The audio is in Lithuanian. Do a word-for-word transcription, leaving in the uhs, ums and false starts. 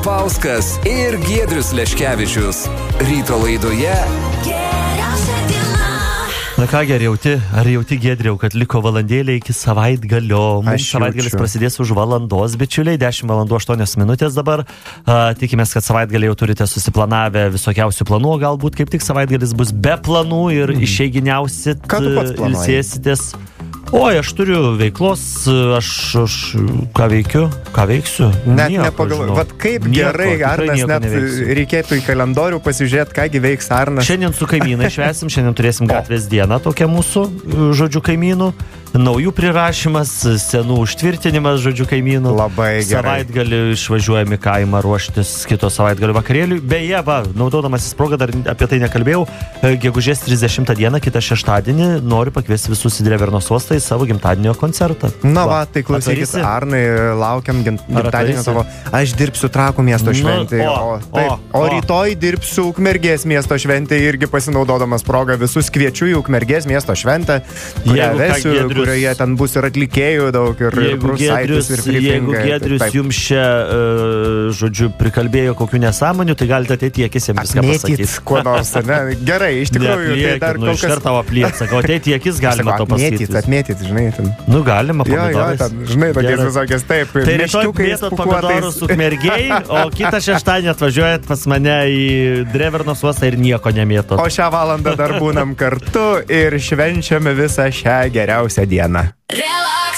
Zapkauskas ir Giedrius Leškevičius. Ryto laidoje Geriausia diena. Na ką, ar jauti, ar jauti Giedriau, kad liko valandėlė iki savaitgalio? Mums savaitgalis prasidės už valandos, bičiuliai, dešimt valandų aštuonios minutės dabar. A, tikimės, kad savaitgalį jau turite susiplanavę visokiausių planų, galbūt kaip tik savaitgalis bus be planų ir mm. išeiginiausit, ilsėsitės. Oi, aš turiu veiklos, aš, aš ką veikiu, ką veiksiu. Net nepagalvoju, vat kaip nieko, gerai, Arnas, net neveiksiu. Reikėtų į kalendorių pasižiūrėti, kągi veiks Arnas. Šiandien su kaimynai švesim, šiandien turėsim gatvės dieną, tokia mūsų, žodžiu, kaimynų. Naujų prirašymas, senų užtvirtinimas, žodžiu, kaimynų. Labai gerai. Savaitgalį išvažiuojam į kaimą ruoštis kito savaitgalio vakarėliui. Beje, va, naudodamasis progą, dar apie tai nekalbėjau, gegužės trisdešimtą dieną, kitą šeštadienį, noriu pakviesti visus į Drevernos uostą į savo gimtadienio koncertą. Na va, tai klausykit, Arnai, laukiam gimtadienio tavo. Aš dirbsiu Trakų miesto šventėje, o, o, o, o rytoj dirbsiu Ukmergės miesto šventėje, irgi pasinaudodamas progą visus kviečiu į Ukmergės miesto šventę. Ja, vesiu, kurioje ten bus ir atlikėjų daug, ir Prusaitis, ir Frifingai. Jeigu Giedrius taip, taip. jums čia, uh, žodžiu, prikalbėjo kokių nesąmonių, tai galite ateiti į akis jam viską pasakyti. Apmėtyt, kuo nors, ne? Gerai, iš tikrųjų, tai dar nu, kol kas... Iš karto apliet, sakau, ateiti į akis galima to pasakyti. Atmėtyt, atmėtyt, žinai, ten. Nu, galima pomidorais. Jo, jo, ten, žinai, tokiais visokiais, taip. Tai rytoj mėtot pomidorus Ukmergėj, o kitą šeštadienį atvažiuojat pas mane į Drevernos uostą ir nieko nemėtot. O šią valandą dar būnam kartu ir švenčiame visą šią geriausią dieną. Relax.